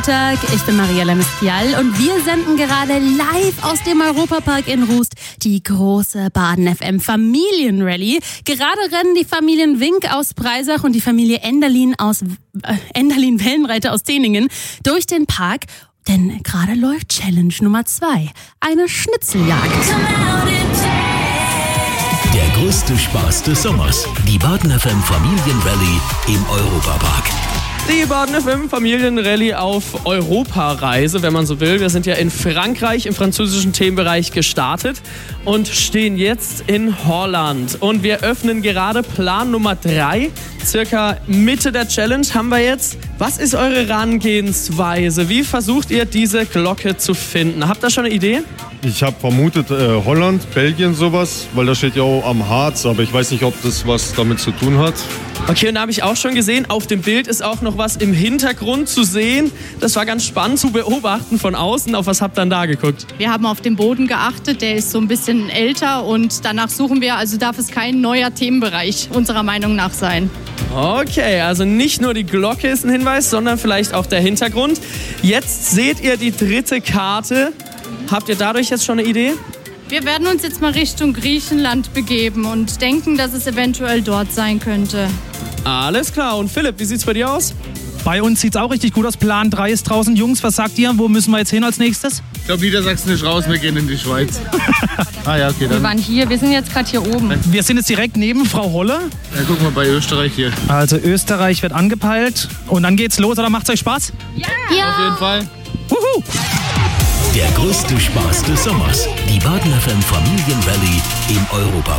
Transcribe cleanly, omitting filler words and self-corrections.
Freitag. Ich bin Mariella Mistial und wir senden gerade live aus dem Europapark in Rust die große Baden FM Familienrallye. Gerade rennen die Familien Wink aus Breisach und die Familie Enderlin Wellenreiter aus Teningen durch den Park. Denn gerade läuft Challenge Nummer 2, eine Schnitzeljagd. Der größte Spaß des Sommers, die Baden FM Familienrallye im Europapark. Die Baden FM Familienrallye auf Europareise, wenn man so will. Wir sind ja in Frankreich im französischen Themenbereich gestartet und stehen jetzt in Holland. Und wir öffnen gerade Plan Nummer 3, circa Mitte der Challenge haben wir jetzt. Was ist eure Herangehensweise? Wie versucht ihr, diese Glocke zu finden? Habt ihr schon eine Idee? Ich habe vermutet Holland, Belgien sowas, weil da steht ja auch am Harz, aber ich weiß nicht, ob das was damit zu tun hat. Okay, und da habe ich auch schon gesehen, auf dem Bild ist auch noch was im Hintergrund zu sehen. Das war ganz spannend zu beobachten von außen. Auf was habt ihr dann da geguckt? Wir haben auf den Boden geachtet, der ist so ein bisschen älter und danach suchen wir, also darf es kein neuer Themenbereich unserer Meinung nach sein. Okay, also nicht nur die Glocke ist ein Hinweis, sondern vielleicht auch der Hintergrund. Jetzt seht ihr die dritte Karte. Habt ihr dadurch jetzt schon eine Idee? Wir werden uns jetzt mal Richtung Griechenland begeben und denken, dass es eventuell dort sein könnte. Alles klar. Und Philipp, wie sieht's bei dir aus? Bei uns sieht's auch richtig gut aus. Plan 3 ist draußen. Jungs, was sagt ihr? Wo müssen wir jetzt hin als nächstes? Ich glaube, Niedersachsen ist raus, wir gehen in die Schweiz. Ja, okay, dann. Wir waren hier, wir sind jetzt gerade hier oben. Wir sind jetzt direkt neben Frau Holle. Ja, guck mal bei Österreich hier. Also Österreich wird angepeilt und dann geht's los. Oder macht's euch Spaß? Ja! Auf jeden Fall. Wuhu! Der größte Spaß des Sommers, die Baden FM Familienrallye im Europapark.